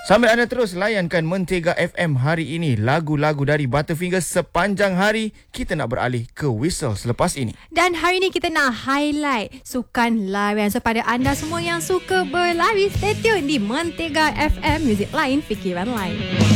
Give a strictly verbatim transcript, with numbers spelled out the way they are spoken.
Sambil anda terus layankan Mentega F M hari ini, lagu-lagu dari Butterfinger sepanjang hari, kita nak beralih ke Whistle selepas ini. Dan hari ini kita nak highlight sukan larian. So pada anda semua yang suka berlari, stay tune di Mentega F M, muzik lain, fikiran lain.